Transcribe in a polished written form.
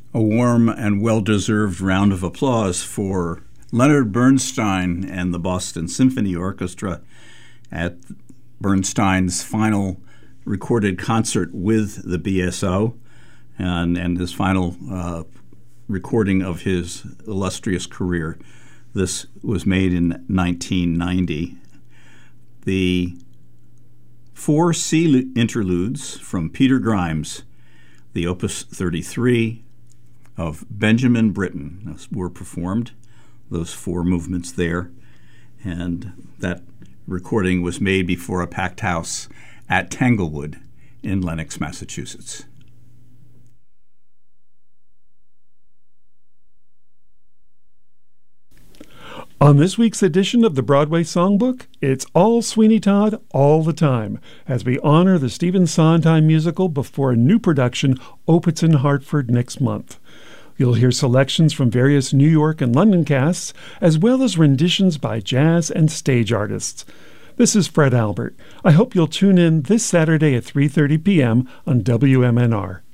A warm and well-deserved round of applause for Leonard Bernstein and the Boston Symphony Orchestra at Bernstein's final recorded concert with the BSO and his final recording of his illustrious career. This was made in 1990. The 4 C interludes from Peter Grimes, the Opus 33 of Benjamin Britten, were performed, those 4 movements there. And that recording was made before a packed house at Tanglewood in Lenox, Massachusetts. On this week's edition of the Broadway Songbook, it's all Sweeney Todd all the time, as we honor the Stephen Sondheim musical before a new production opens in Hartford next month. You'll hear selections from various New York and London casts, as well as renditions by jazz and stage artists. This is Fred Albert. I hope you'll tune in this Saturday at 3:30 p.m. on WMNR.